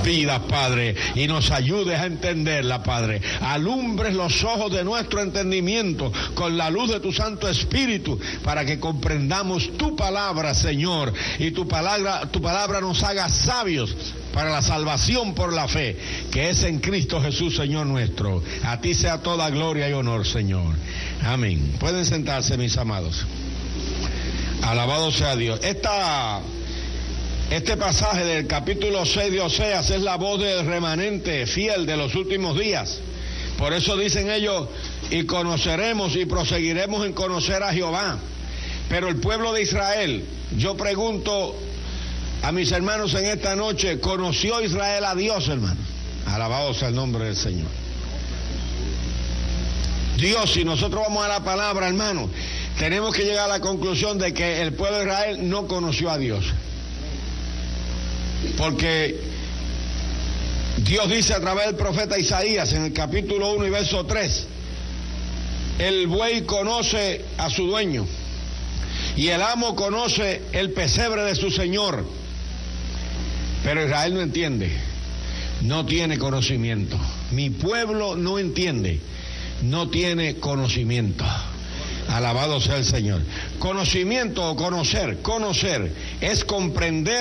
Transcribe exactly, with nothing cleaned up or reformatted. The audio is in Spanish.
vidas, Padre, y nos ayudes a entenderla, Padre. Alumbres los ojos de nuestro entendimiento con la luz de tu Santo Espíritu, para que comprendamos tu palabra, Señor, y tu palabra, tu palabra nos haga sabios para la salvación por la fe, que es en Cristo Jesús, Señor nuestro. A ti sea toda gloria y honor, Señor. Amén. Pueden sentarse, mis amados. Alabado sea Dios. Esta, este pasaje del capítulo seis de Oseas es la voz del remanente fiel de los últimos días. Por eso dicen ellos, y conoceremos y proseguiremos en conocer a Jehová. Pero el pueblo de Israel, yo pregunto a mis hermanos en esta noche, ¿conoció Israel a Dios, hermano? Alabado sea el nombre del Señor. Dios, si nosotros vamos a la palabra, hermano, tenemos que llegar a la conclusión de que el pueblo de Israel no conoció a Dios. Porque Dios dice a través del profeta Isaías en el capítulo uno y verso tres, el buey conoce a su dueño y el amo conoce el pesebre de su señor. Pero Israel no entiende, no tiene conocimiento. Mi pueblo no entiende, no tiene conocimiento. Alabado sea el Señor. Conocimiento o conocer, conocer es comprender